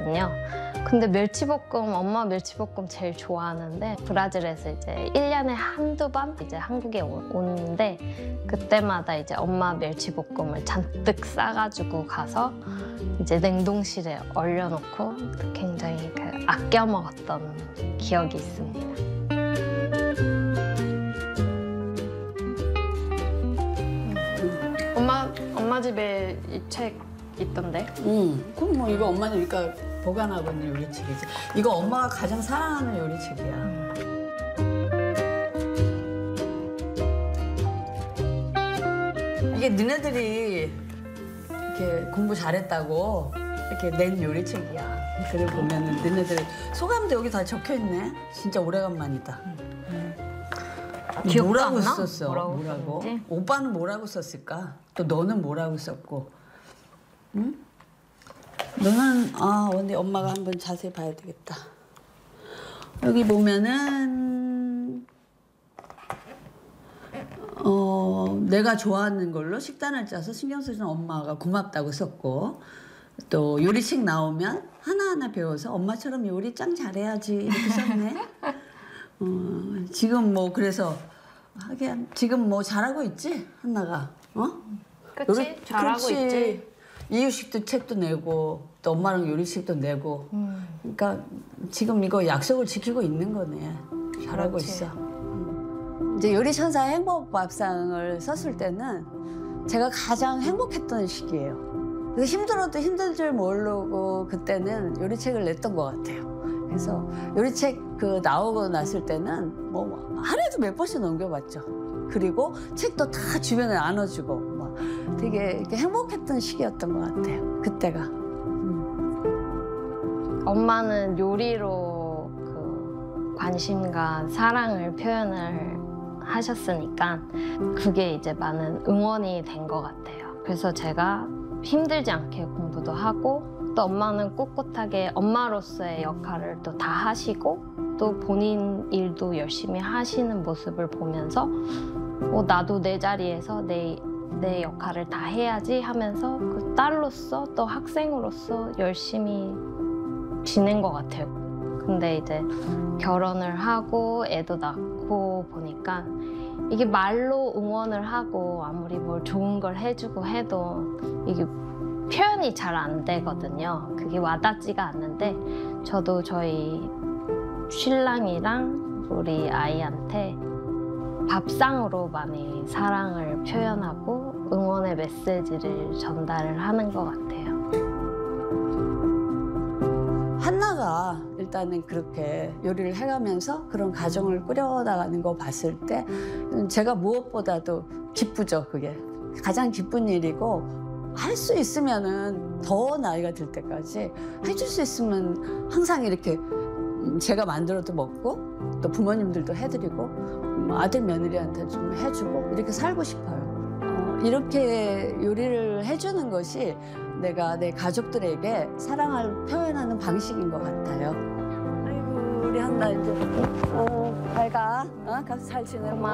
좋아하거든요. 근데 멸치볶음, 엄마 멸치볶음 제일 좋아하는데 브라질에서 이제 1년에 한두 번 이제 한국에 오는데 그때마다 이제 엄마 멸치볶음을 잔뜩 싸가지고 가서 이제 냉동실에 얼려놓고 굉장히 아껴 먹었던 기억이 있습니다. 엄마 집에 이 책 있던데? 그럼 뭐 이거 엄마는 그러니까 보관하고 있는 요리책이지. 이거 엄마가 가장 사랑하는 요리책이야. 이게 너네들이 이렇게 공부 잘했다고 이렇게 낸 요리책이야. 그래 보면은 너네들 소감도 여기 다 적혀 있네. 진짜 오래간만이다. 기억도 뭐라고 안 나? 썼어? 뭐라고 뭐라고? 썼는지? 오빠는 뭐라고 썼을까? 또 너는 뭐라고 썼고? 응? 너는 근데 엄마가 한번 자세히 봐야 되겠다. 여기 보면은 내가 좋아하는 걸로 식단을 짜서 신경 쓰는 엄마가 고맙다고 썼고, 또 요리책 나오면 하나하나 배워서 엄마처럼 요리 짱 잘해야지 이렇게 썼네. 지금 뭐 그래서 하긴 지금 뭐 잘하고 있지 한나가. 그치? 잘하고 그렇지. 있지. 이유식도 책도 내고 또 엄마랑 요리책도 내고. 그러니까 지금 이거 약속을 지키고 있는 거네. 잘하고 그렇지. 있어. 이제 요리천사 행복밥상을 썼을 때는 제가 가장 행복했던 시기예요. 그래서 힘들어도 힘든 줄 모르고 그때는 요리책을 냈던 것 같아요. 그래서 요리책 나오고 났을 때는 뭐 하루에도 몇 번씩 넘겨봤죠. 그리고 책도 다 주변에 나눠주고 막 되게 이렇게 행복했던 시기였던 것 같아요. 그때가. 엄마는 요리로 관심과 사랑을 표현을 하셨으니까 그게 이제 많은 응원이 된 것 같아요. 그래서 제가 힘들지 않게 공부도 하고 또 엄마는 꿋꿋하게 엄마로서의 역할을 또 다 하시고 또 본인 일도 열심히 하시는 모습을 보면서 나도 내 자리에서 내 역할을 다 해야지 하면서 그 딸로서 또 학생으로서 열심히 지낸 것 같아요. 근데 이제 결혼을 하고 애도 낳고 보니까 이게 말로 응원을 하고 아무리 뭘 좋은 걸 해주고 해도 이게 표현이 잘 안 되거든요. 그게 와닿지가 않는데 저도 저희 신랑이랑 우리 아이한테 밥상으로 많이 사랑을 표현하고 응원의 메시지를 전달을 하는 것 같아요. 한나가 일단은 그렇게 요리를 해가면서 그런 가정을 꾸려나가는 거 봤을 때 제가 무엇보다도 기쁘죠. 그게 가장 기쁜 일이고, 할 수 있으면은 더 나이가 들 때까지 해줄 수 있으면 항상 이렇게 제가 만들어도 먹고 또 부모님들도 해드리고 아들 며느리한테 좀 해주고 이렇게 살고 싶어요. 이렇게 요리를 해주는 것이 내가 내 가족들에게 사랑을 표현하는 방식인 것 같아요. 아이고 우리 한나 이제 잘 가. 가서 잘 지내고.